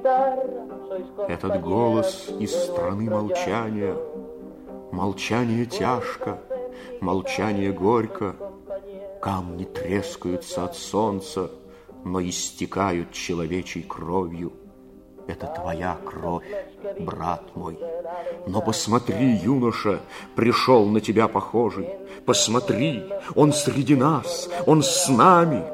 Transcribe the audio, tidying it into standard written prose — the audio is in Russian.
Этот голос из страны молчания. Молчание тяжко, молчание горько. Камни трескаются от солнца, но истекают человечей кровью. Это твоя кровь, брат мой. Но посмотри, юноша, пришел на тебя похожий. Посмотри, он среди нас, он с нами.